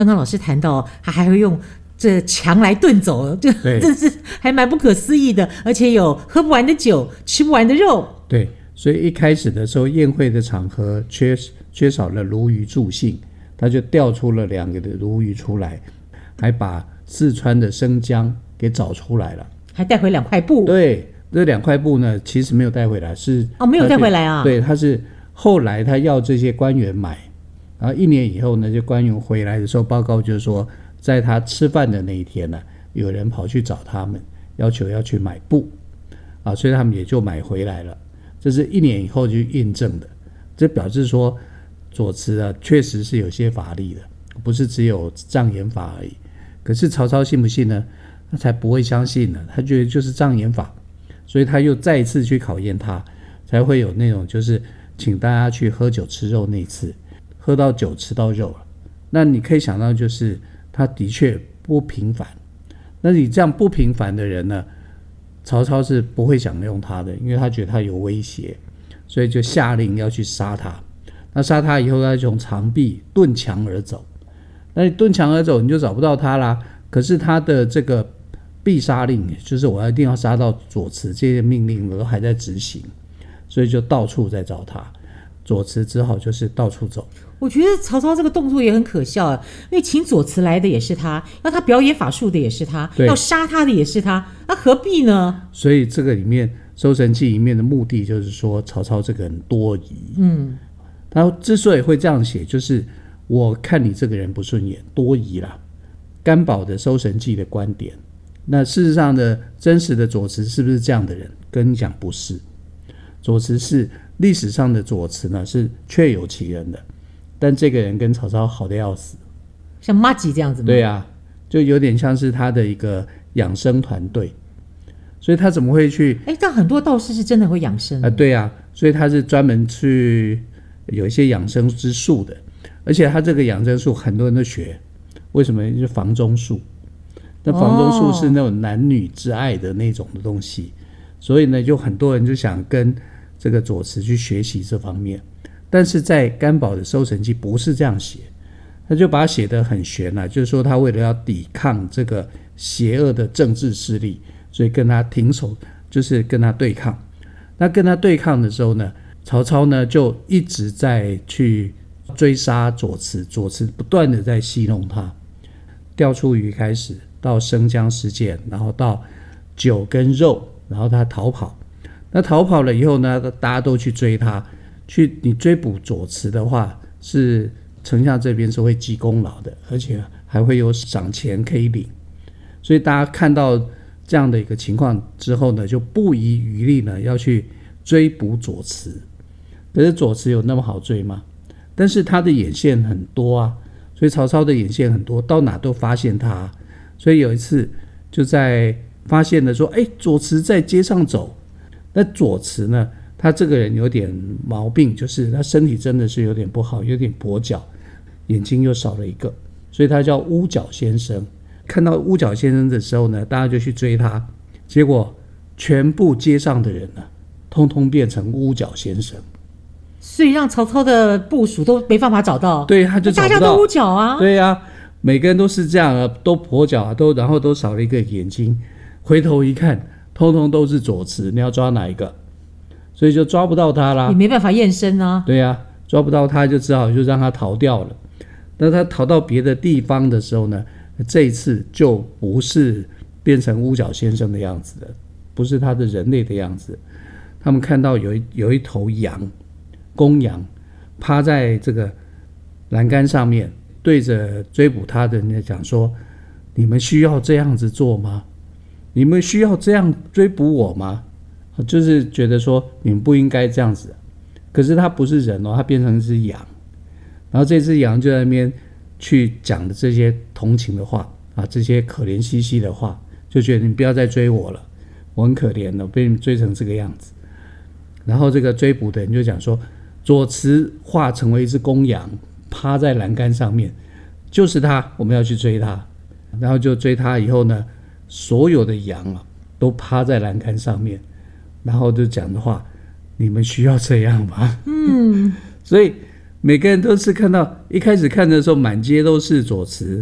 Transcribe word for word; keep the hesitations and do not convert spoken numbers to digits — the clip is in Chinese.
刚刚老师谈到他还会用这墙来遁走，这这是还蛮不可思议的，而且有喝不完的酒，吃不完的肉。 对，所以一开始的时候宴会的场合缺缺少了鲈鱼助兴，他就调出了两个的鲈鱼出来，还把四川的生姜给找出来了，还带回两块布。 对，这两块布呢其实没有带回来，是哦没有带回来啊。 对，他是后来他要这些官员买，然后一年以后呢，就官员回来的时候报告就是说，在他吃饭的那一天呢、啊，有人跑去找他们，要求要去买布啊，所以他们也就买回来了。这是一年以后就印证的，这表示说左慈啊确实是有些法力的，不是只有障眼法而已。可是曹操信不信呢？他才不会相信呢，他觉得就是障眼法，所以他又再一次去考验他，才会有那种就是请大家去喝酒吃肉那一次，喝到酒吃到肉了。那你可以想到就是他的确不平凡，那你这样不平凡的人呢，曹操是不会想用他的，因为他觉得他有威胁，所以就下令要去杀他。那杀他以后，他就从长壁遁墙而走。那你遁墙而走，你就找不到他啦。可是他的这个必杀令，就是我一定要杀到左慈，这些命令都还在执行，所以就到处在找他。左慈只好就是到处走。 我觉得曹操这个动作也很可笑，因为请左慈来的也是他，要他表演法术的也是他，要杀他的也是他，那何必呢？ 所以这个里面《搜神记》里面的目的就是说，曹操这个人多疑。嗯，他之所以会这样写，就是我看你这个人不顺眼，多疑啦。甘宝的《搜神记》的观点，那事实上的真实的左慈是不是这样的人？跟你讲不是，左慈是历史上的左慈呢，是确有其人的。但这个人跟曹操好的要死， 像麻吉这样子吗？ 对啊，就有点像是他的一个养生团队，所以他怎么会去？ 哎，但很多道士是真的会养生啊、呃，对啊，所以他是专门去有一些养生之术的，而且他这个养生术很多人都学，为什么？就是房中术。那房中术是那种男女之爱的那种的东西，哦、所以呢，就很多人就想跟这个左慈去学习这方面。但是在甘宝的《搜神记》不是这样写，他就把它写得很玄啊，就是说他为了要抵抗这个邪恶的政治势力，所以跟他停手，就是跟他对抗。那跟他对抗的时候呢，曹操呢就一直在去追杀左慈，左慈不断的在戏弄他，钓出鱼开始，到生姜事件，然后到酒跟肉，然后他逃跑。那逃跑了以后呢，大家都去追他。去你追捕左慈的话，是丞相这边是会记功劳的，而且还会有赏钱可以领。所以大家看到这样的一个情况之后呢，就不遗余力呢要去追捕左慈。可是左慈有那么好追吗？但是他的眼线很多啊，所以曹操的眼线很多，到哪都发现他。所以有一次就在发现了说，哎，左慈在街上走。那左慈呢，他这个人有点毛病，就是他身体真的是有点不好，有点跛脚，眼睛又少了一个，所以他叫乌角先生。看到乌角先生的时候呢，大家就去追他，结果全部街上的人呢，通通变成乌角先生， 所以让曹操的部属都没办法找到。 对，他就找不到， 大家都乌角啊。 对啊，每个人都是这样啊，都跛脚啊，都然后都少了一个眼睛，回头一看，通通都是左慈，你要抓哪一个？所以就抓不到他啦， 也没办法验身啊。 对啊，抓不到他就只好就让他逃掉了。那他逃到别的地方的时候呢，这一次就不是变成乌角先生的样子了，不是他的人类的样子。他们看到有一有一头羊，公羊趴在这个栏杆上面，对着追捕他的人讲说：“你们需要这样子做吗？你们需要这样追捕我吗？”就是觉得说你们不应该这样子。可是他不是人哦，他变成一只羊，然后这只羊就在那边去讲的这些同情的话啊，这些可怜兮兮的话，就觉得你不要再追我了，我很可怜的，被你们追成这个样子。然后这个追捕的人就讲说，左慈化成为一只公羊，趴在栏杆上面，就是他，我们要去追他。然后就追他以后呢，所有的羊啊都趴在栏杆上面，然后就讲的话，你们需要这样吗？嗯，所以每个人都是看到一开始看的时候满街都是左慈，